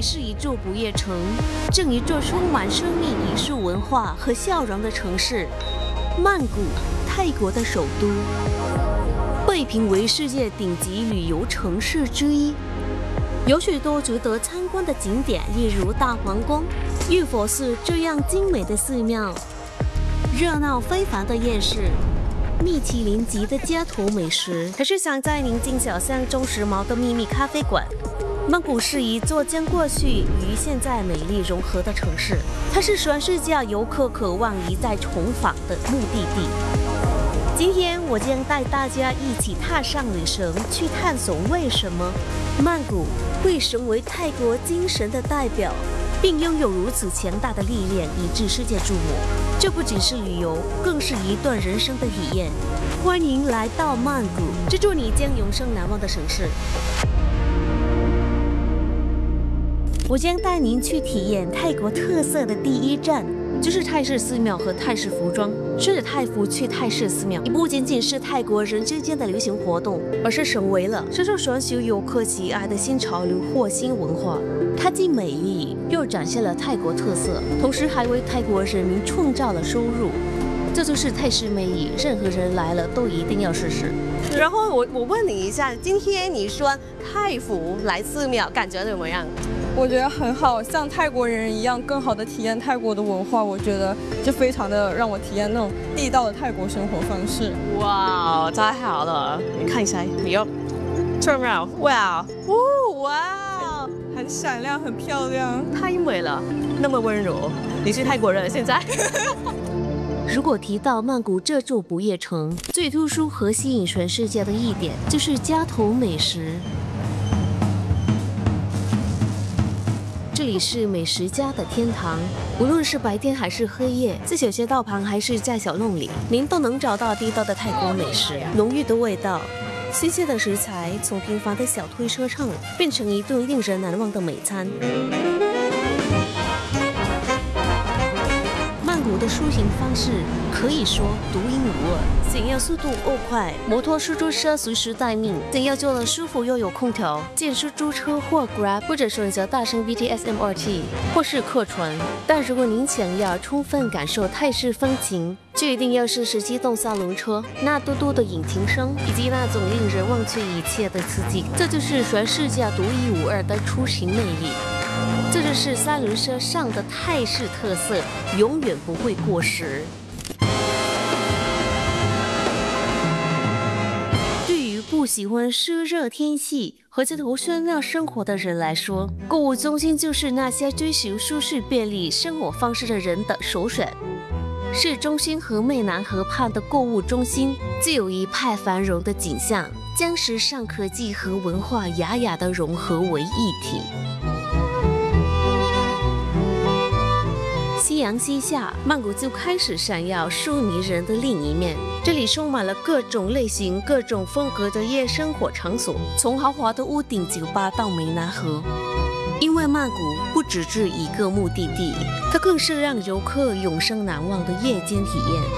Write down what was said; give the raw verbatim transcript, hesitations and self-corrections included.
是一座不夜城，正一座充满生命、艺术文化和笑容的城市——曼谷，泰国的首都，被评为世界顶级旅游城市之一。有许多值得参观的景点，例如大皇宫、玉佛寺这样精美的寺庙，热闹非凡的夜市。 米其林级的街头美食，还是想在宁静小巷中时髦的秘密咖啡馆。曼谷是一座将过去与现在美丽融合的城市，它是全世界游客渴望一再重访的目的地。今天我将带大家一起踏上旅程，去探索为什么曼谷会成为泰国精神的代表，并拥有如此强大的力量，以致世界注目。 这不仅是旅游，更是一段人生的体验。欢迎来到曼谷，这座你将永生难忘的城市。我将带您去体验泰国特色的第一站，就是泰式寺庙和泰式服装。穿着泰服去泰式寺庙，也不仅仅是泰国人之间的流行活动，而是成为了深受全球游客喜爱的新潮流或新文化。 它既美丽，又展现了泰国特色，同时还为泰国人民创造了收入。这就是泰式魅力，任何人来了都一定要试试。 然后我我问你一下，今天你穿泰服来寺庙，感觉怎么样？ 我觉得很好，像泰国人一样，更好的体验泰国的文化。我觉得就非常的让我体验那种地道的泰国生活方式。 哇，太好了！你看一下，你要 turn around， 哇，哦，哇！ 很闪亮，很漂亮， 太美了，那么温柔。你是泰国人，现在。 如果提到曼谷这座不夜城，最突出和吸引全世界的一点就是街头美食。这里是美食家的天堂，无论是白天还是黑夜，在小街道旁还是在小弄里，您都能找到地道的泰国美食，浓郁的味道。 新鲜的食材从平凡的小推车上变成一顿令人难忘的美餐。曼谷的出行方式可以说独一无二，想要速度又快，摩托出租车随时待命；想要坐得舒服又有空调，见出租车或 Grab， 或者选择大声 B T S M R T， 或是客船。但如果您想要充分感受泰式风情， 就一定要试试机动三轮车，那嘟嘟的引擎声，以及那种令人忘却一切的刺激，这就是全世界独一无二的出行魅力。这就是三轮车上的泰式特色，永远不会过时。对于不喜欢湿热天气和街头喧闹生活的人来说，购物中心就是那些追求舒适便利生活方式的人的首选。 市中心和湄南河畔的购物中心，自有一派繁荣的景象，将时尚科技和文化雅雅的融合为一体。夕阳西下，曼谷就开始闪耀出迷人的另一面。这里充满了各种类型、各种风格的夜生活场所，从豪华的屋顶酒吧到湄南河。 因为曼谷不只是一个目的地，它更是让游客永生难忘的夜间体验。